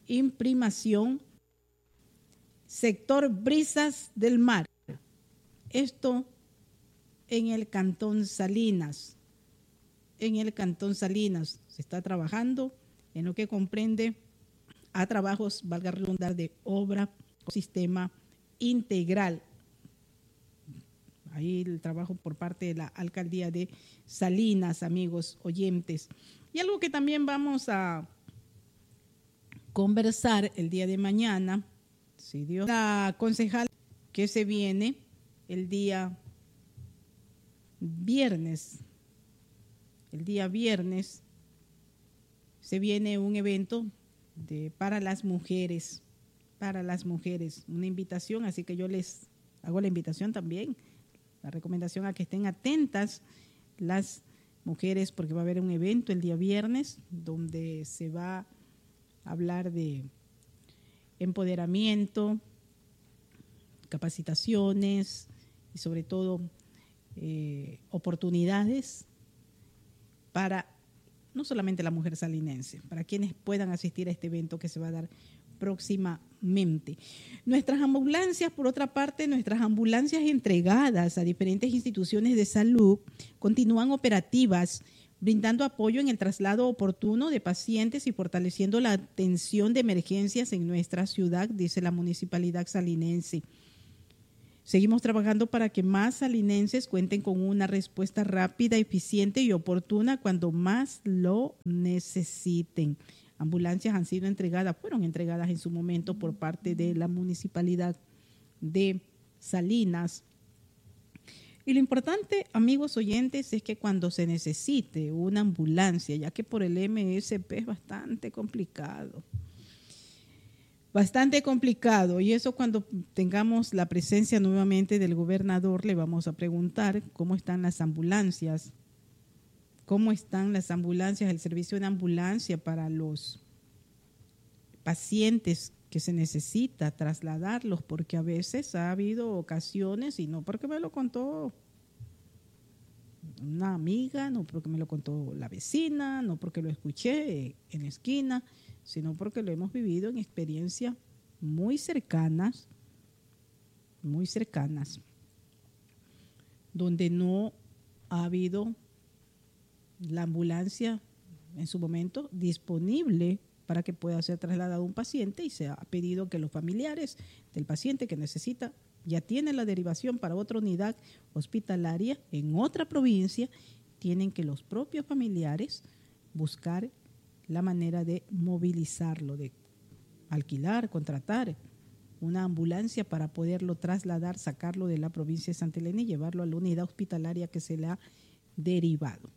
imprimación, sector Brisas del Mar. Esto en el Cantón Salinas. En el Cantón Salinas se está trabajando en lo que comprende a trabajos, valga redundar, de obra o sistema integral. Ahí el trabajo por parte de la alcaldía de Salinas, amigos oyentes. Y algo que también vamos a conversar el día de mañana, si Dios, la concejal que se viene el día viernes. El día viernes se viene un evento para las mujeres, una invitación, así que yo les hago la invitación también, la recomendación a que estén atentas las mujeres, porque va a haber un evento el día viernes donde se va a hablar de empoderamiento, capacitaciones y sobre todo oportunidades para no solamente la mujer salinense, para quienes puedan asistir a este evento que se va a dar próximamente. Nuestras ambulancias, por otra parte, nuestras ambulancias entregadas a diferentes instituciones de salud continúan operativas, brindando apoyo en el traslado oportuno de pacientes y fortaleciendo la atención de emergencias en nuestra ciudad, dice la Municipalidad Salinense. Seguimos trabajando para que más salinenses cuenten con una respuesta rápida, eficiente y oportuna cuando más lo necesiten. Ambulancias fueron entregadas en su momento por parte de la Municipalidad de Salinas. Y lo importante, amigos oyentes, es que cuando se necesite una ambulancia, ya que por el MSP es bastante complicado, y eso cuando tengamos la presencia nuevamente del gobernador le vamos a preguntar cómo están las ambulancias, el servicio de ambulancia para los pacientes que se necesita trasladarlos, porque a veces ha habido ocasiones, y no porque me lo contó una amiga, no porque me lo contó la vecina, no porque lo escuché en la esquina, sino porque lo hemos vivido en experiencias muy cercanas, donde no ha habido la ambulancia en su momento disponible para que pueda ser trasladado un paciente, y se ha pedido que los familiares del paciente que necesita ya tiene la derivación para otra unidad hospitalaria en otra provincia, tienen que los propios familiares buscar la manera de movilizarlo, de alquilar, contratar una ambulancia para poderlo trasladar, sacarlo de la provincia de Santa Elena y llevarlo a la unidad hospitalaria que se le ha derivado.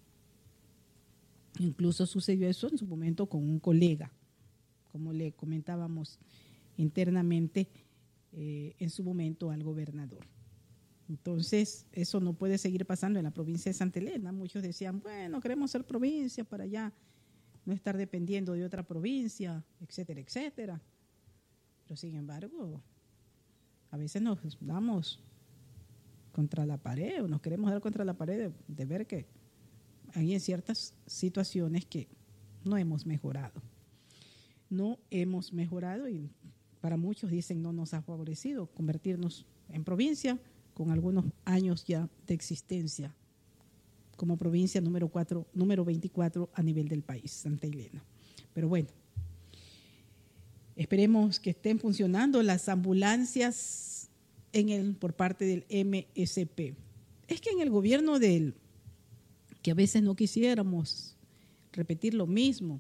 Incluso sucedió eso en su momento con un colega, como le comentábamos internamente en su momento al gobernador. Entonces, eso no puede seguir pasando en la provincia de Santa Elena. Muchos decían, bueno, queremos ser provincia para ya no estar dependiendo de otra provincia, etcétera, etcétera. Pero sin embargo, a veces nos damos contra la pared, o nos queremos dar contra la pared de ver que hay en ciertas situaciones que no hemos mejorado. Y para muchos dicen no nos ha favorecido convertirnos en provincia con algunos años ya de existencia como provincia número 24 a nivel del país, Santa Elena. Pero bueno, esperemos que estén funcionando las ambulancias por parte del MSP. Es que en el gobierno que a veces no quisiéramos repetir lo mismo.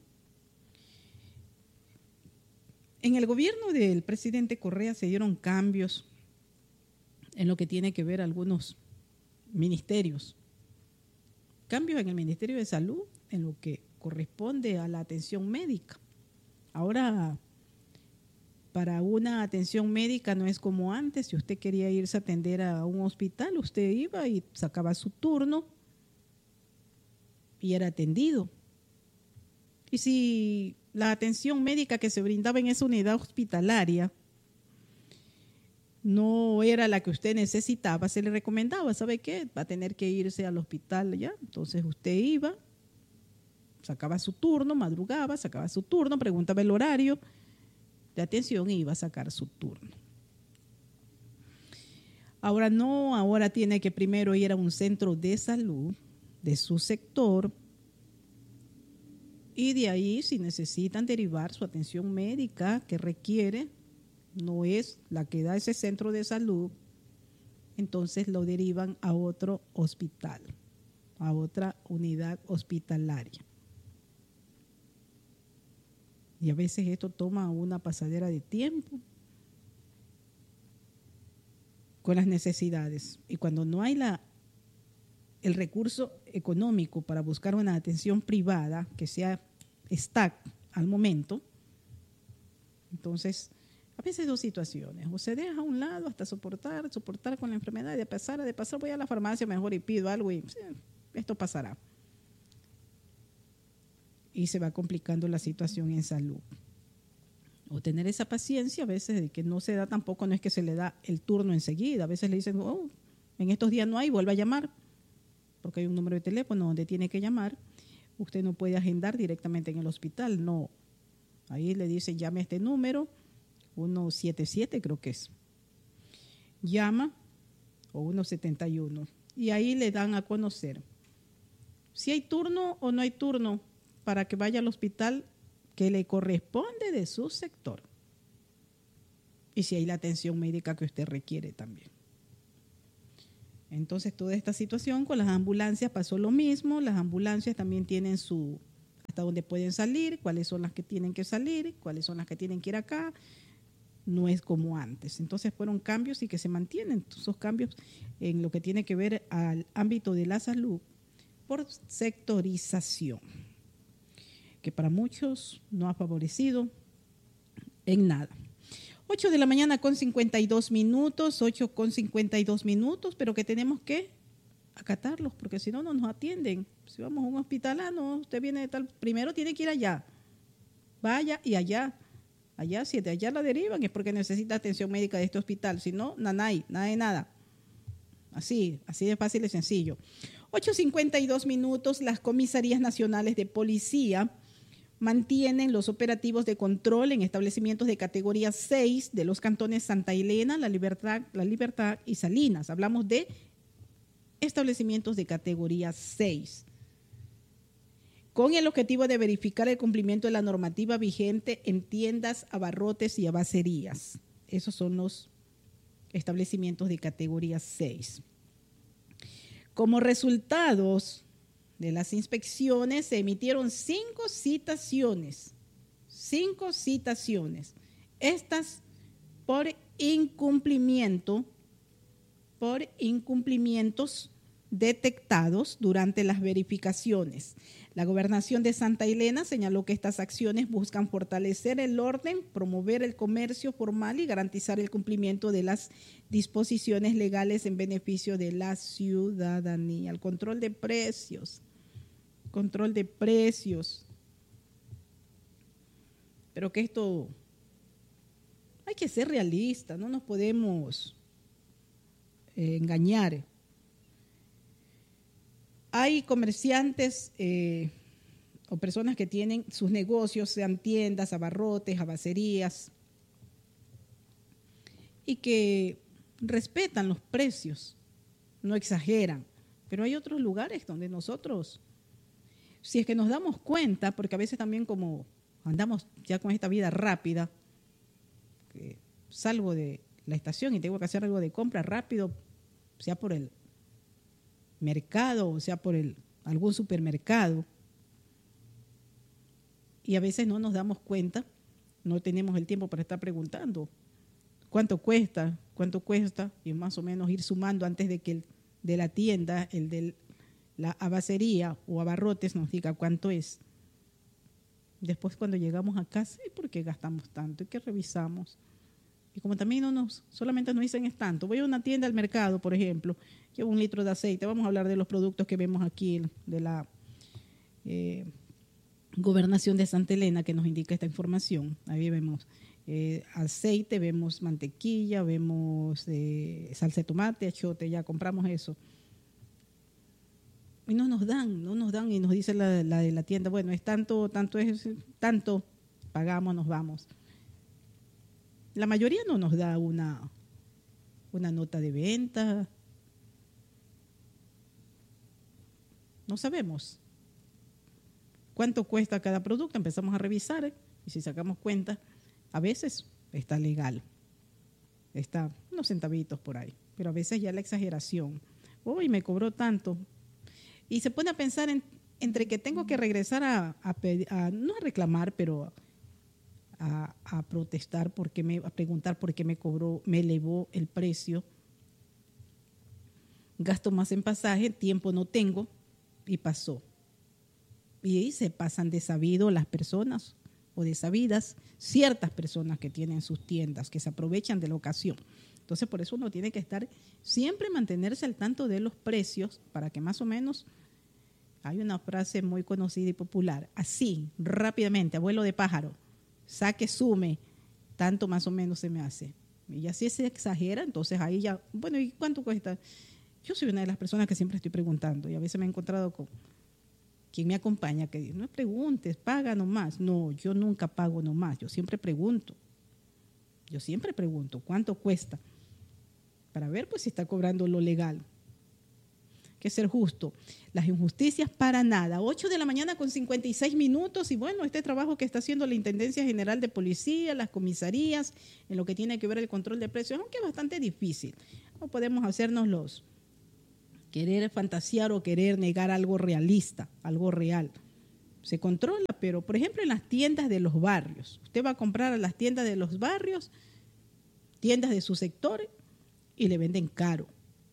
En el gobierno del presidente Correa se dieron cambios en lo que tiene que ver algunos ministerios. Cambios en el Ministerio de Salud, en lo que corresponde a la atención médica. Ahora, para una atención médica no es como antes. Si usted quería irse a atender a un hospital, usted iba y sacaba su turno y era atendido. Y si la atención médica que se brindaba en esa unidad hospitalaria no era la que usted necesitaba, se le recomendaba, ¿sabe qué? Va a tener que irse al hospital ya. Entonces usted iba, sacaba su turno, madrugaba, sacaba su turno, preguntaba el horario de atención y iba a sacar su turno. Ahora no, ahora tiene que primero ir a un centro de salud de su sector y de ahí, si necesitan derivar su atención médica que requiere, no es la que da ese centro de salud, entonces lo derivan a otro hospital, a otra unidad hospitalaria. Y a veces esto toma una pasadera de tiempo con las necesidades. Y cuando no hay el recurso económico para buscar una atención privada que sea al momento, entonces a veces dos situaciones. O se deja a un lado hasta soportar con la enfermedad, de pasar, voy a la farmacia mejor y pido algo y esto pasará. Y se va complicando la situación en salud. O tener esa paciencia a veces de que no se da tampoco, no es que se le da el turno enseguida. A veces le dicen, en estos días no hay, vuelva a llamar, porque hay un número de teléfono donde tiene que llamar. Usted no puede agendar directamente en el hospital, no. Ahí le dice, llame a este número, 177 creo que es. Llama, o 171. Y ahí le dan a conocer si hay turno o no hay turno para que vaya al hospital que le corresponde de su sector. Y si hay la atención médica que usted requiere también. Entonces, toda esta situación con las ambulancias pasó lo mismo. Las ambulancias también tienen hasta dónde pueden salir, cuáles son las que tienen que salir, cuáles son las que tienen que ir acá. No es como antes. Entonces, fueron cambios y que se mantienen esos cambios en lo que tiene que ver al ámbito de la salud por sectorización, que para muchos no ha favorecido en nada. 8 de la mañana con 52 minutos, 8 con 52 minutos, pero que tenemos que acatarlos, porque si no, no nos atienden. Si vamos a un hospital, no, usted viene de tal, primero tiene que ir allá, vaya y allá. Allá, si de allá la derivan, es porque necesita atención médica de este hospital. Si no, nada de nada. Así de fácil y sencillo. 8:52 minutos, las comisarías nacionales de policía mantienen los operativos de control en establecimientos de categoría 6 de los cantones Santa Elena, La Libertad y Salinas. Hablamos de establecimientos de categoría 6, con el objetivo de verificar el cumplimiento de la normativa vigente en tiendas, abarrotes y abacerías. Esos son los establecimientos de categoría 6. Como resultados de las inspecciones se emitieron 5 citaciones. 5 citaciones. Estas por incumplimientos detectados durante las verificaciones. La Gobernación de Santa Elena señaló que estas acciones buscan fortalecer el orden, promover el comercio formal y garantizar el cumplimiento de las disposiciones legales en beneficio de la ciudadanía. El control de precios. Pero que esto, hay que ser realista, no nos podemos engañar. Hay comerciantes o personas que tienen sus negocios, sean tiendas, abarrotes, abacerías, y que respetan los precios, no exageran. Pero hay otros lugares donde nosotros, si es que nos damos cuenta, porque a veces también como andamos ya con esta vida rápida, que salgo de la estación y tengo que hacer algo de compra rápido, sea por el mercado o sea por algún supermercado, y a veces no nos damos cuenta, no tenemos el tiempo para estar preguntando cuánto cuesta, y más o menos ir sumando antes de que el de la tienda, el de la abacería o abarrotes nos diga cuánto es. Después cuando llegamos a casa, ¿por qué gastamos tanto? ¿Y qué revisamos? Y como también solamente nos dicen es tanto. Voy a una tienda al mercado, por ejemplo, llevo 1 litro de aceite. Vamos a hablar de los productos que vemos aquí de la Gobernación de Santa Elena, que nos indica esta información. Ahí vemos aceite, vemos mantequilla, vemos salsa de tomate, achote, ya compramos eso. Y no nos dan y nos dice la de la tienda, bueno, es tanto, es tanto, pagamos, nos vamos. La mayoría no nos da una nota de venta. No sabemos cuánto cuesta cada producto. Empezamos a revisar y si sacamos cuenta, a veces está legal. Está unos centavitos por ahí. Pero a veces ya la exageración. Uy, me cobró tanto. Y se pone a pensar entre que tengo que regresar no a reclamar, pero a protestar, a preguntar por qué me elevó el precio. Gasto más en pasaje, tiempo no tengo y pasó. Y ahí se pasan de sabido las personas o desabidas ciertas personas que tienen sus tiendas, que se aprovechan de la ocasión. Entonces, por eso uno tiene que estar siempre mantenerse al tanto de los precios para que más o menos, hay una frase muy conocida y popular, así, rápidamente, abuelo de pájaro, saque, sume, tanto más o menos se me hace. Y ya si se exagera, entonces ahí ya, bueno, ¿y cuánto cuesta? Yo soy una de las personas que siempre estoy preguntando y a veces me he encontrado con quien me acompaña que dice, no preguntes, paga nomás. No, yo nunca pago nomás, yo siempre pregunto. Yo siempre pregunto, ¿cuánto cuesta? Para ver pues si está cobrando lo legal. Hay que ser justo. Las injusticias para nada. 8 de la mañana con 56 minutos y bueno, este trabajo que está haciendo la Intendencia General de Policía, las comisarías, en lo que tiene que ver el control de precios, aunque es bastante difícil. No podemos hacernos querer fantasear o querer negar algo realista, algo real. Se controla, pero por ejemplo en las tiendas de los barrios. Usted va a comprar a las tiendas de los barrios, tiendas de su sector, y le venden caro.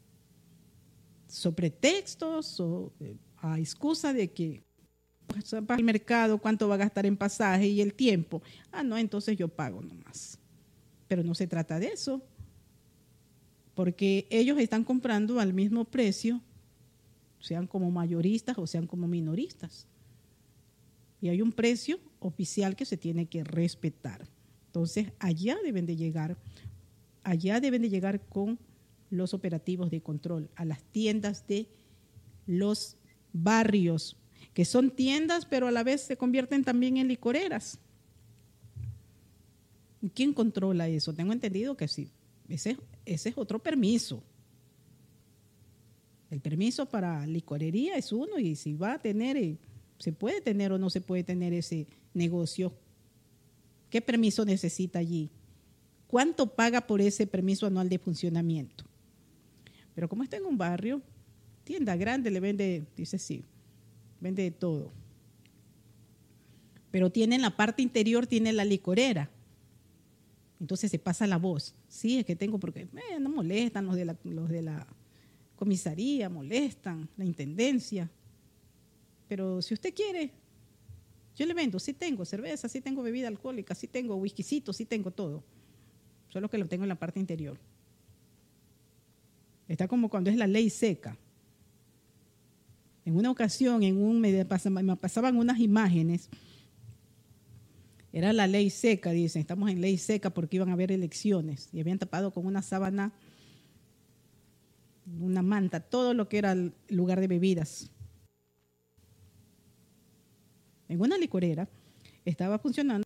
Sobre pretextos o a excusa de que para el mercado cuánto va a gastar en pasaje y el tiempo. No, entonces yo pago nomás. Pero no se trata de eso. Porque ellos están comprando al mismo precio, sean como mayoristas o sean como minoristas. Y hay un precio oficial que se tiene que respetar. Entonces, allá deben de llegar con los operativos de control a las tiendas de los barrios, que son tiendas, pero a la vez se convierten también en licoreras. ¿Quién controla eso? Tengo entendido que sí. Ese es otro permiso. El permiso para licorería es uno y si va a tener, se puede tener o no se puede tener ese negocio. ¿Qué permiso necesita allí? ¿Cuánto paga por ese permiso anual de funcionamiento? Pero como está en un barrio, tienda grande le vende, dice sí, vende de todo. Pero tiene en la parte interior, tiene la licorera. Entonces se pasa la voz. Sí, es que tengo porque no molestan los de la comisaría, molestan la intendencia. Pero si usted quiere, yo le vendo. Sí tengo cerveza, sí tengo bebida alcohólica, sí tengo whiskycito, sí tengo todo. Solo que lo tengo en la parte interior. Está como cuando es la ley seca. En una ocasión, me pasaban unas imágenes. Era la ley seca, dicen, estamos en ley seca porque iban a haber elecciones y habían tapado con una sábana, una manta, todo lo que era el lugar de bebidas. En una licorera estaba funcionando,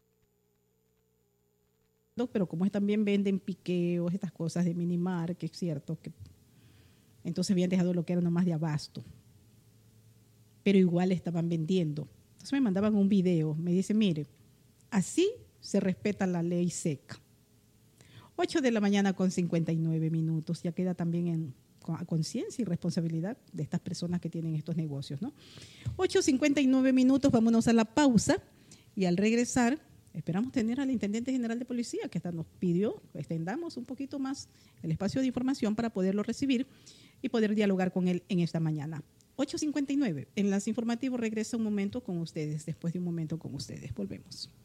pero como también venden piqueos, estas cosas de minimar, que es cierto, que entonces habían dejado lo que era nomás de abasto, pero igual estaban vendiendo. Entonces me mandaban un video, me dice, mire, así se respeta la ley seca. 8 de la mañana con 59 minutos. Ya queda también a conciencia y responsabilidad de estas personas que tienen estos negocios, ¿no? 8:59 minutos, vámonos a la pausa y al regresar esperamos tener al Intendente General de Policía que hasta nos pidió que extendamos un poquito más el espacio de información para poderlo recibir y poder dialogar con él en esta mañana. 8:59. Enlace Informativo regresa un momento con ustedes, después de un momento con ustedes. Volvemos.